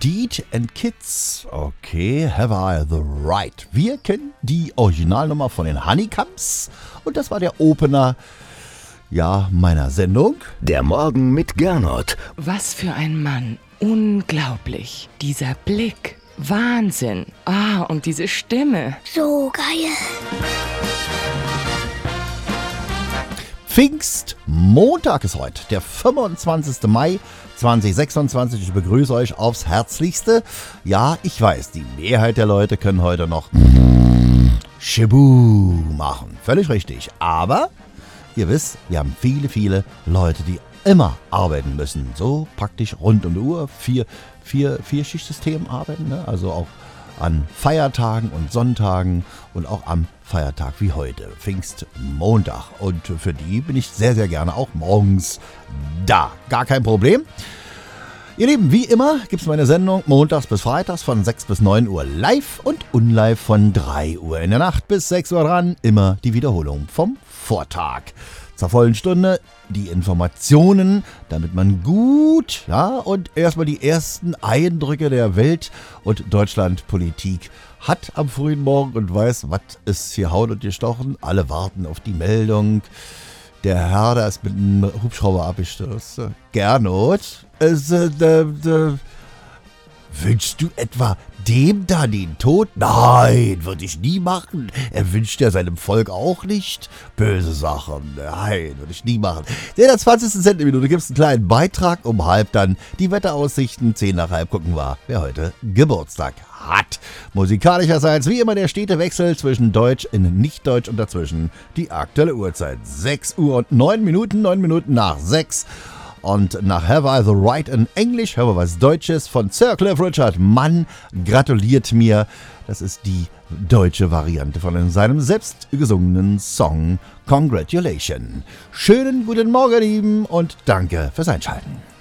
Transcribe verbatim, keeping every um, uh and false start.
Indeed and Kids. Okay, have I the right. Wir kennen die Originalnummer von den Honeycombs und das war der Opener, ja, meiner Sendung. Der Morgen mit Gernot. Was für ein Mann. Unglaublich. Dieser Blick. Wahnsinn. Ah, und diese Stimme. So geil. Pfingstmontag ist heute, der fünfundzwanzigster Mai zweitausendsechsundzwanzig. Ich begrüße euch aufs Herzlichste. Ja, ich weiß, die Mehrheit der Leute können heute noch Schibu machen. Völlig richtig. Aber ihr wisst, wir haben viele, viele Leute, die immer arbeiten müssen. So praktisch rund um die Uhr. Vier, vier, vier Schichtsystem arbeiten, ne? Also auch an Feiertagen und Sonntagen und auch am Feiertag wie heute, Pfingstmontag. Und für die bin ich sehr, sehr gerne auch morgens da. Gar kein Problem. Ihr Lieben, wie immer gibt es meine Sendung montags bis freitags von sechs bis neun Uhr live und unlive von drei Uhr in der Nacht bis sechs Uhr dran. Immer die Wiederholung vom Vortag. Zur vollen Stunde die Informationen, damit man gut, ja, und erstmal die ersten Eindrücke der Welt- und Deutschlandpolitik hat am frühen Morgen und weiß, was ist hier Haut und gestochen. Alle warten auf die Meldung. Der Herr, der ist mit einem Hubschrauber abgestürzt. Gernot, es, äh, äh, äh, wünschst du etwa dem da den Tod? Nein, würde ich nie machen. Er wünscht ja seinem Volk auch nicht böse Sachen. Nein, würde ich nie machen. In der zwanzigsten Zentiminute gibt es einen kleinen Beitrag. Um halb dann die Wetteraussichten. Zehn nach halb gucken wir, wer heute Geburtstag hat. Musikalischerseits wie immer der stete Wechsel zwischen Deutsch und Nicht-Deutsch und dazwischen die aktuelle Uhrzeit. sechs Uhr und neun Minuten, neun Minuten nach sechs. Und nach Have I the Right in Englisch hören wir was Deutsches von Sir Cliff Richard. Mann gratuliert mir. Das ist die deutsche Variante von seinem selbst gesungenen Song Congratulations. Schönen guten Morgen, ihr Lieben, und danke fürs Einschalten.